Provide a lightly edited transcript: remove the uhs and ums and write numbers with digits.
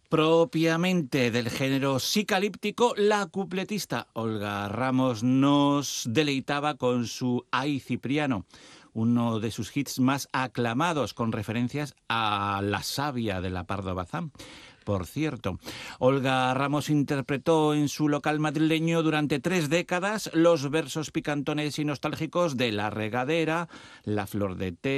Propiamente del género psicalíptico, la cupletista Olga Ramos nos deleitaba con su Ay Cipriano, uno de sus hits más aclamados con referencias a la savia de la Pardo Bazán. Por cierto, Olga Ramos interpretó en su local madrileño durante 3 décadas los versos picantones y nostálgicos de La Regadera, La Flor de Té,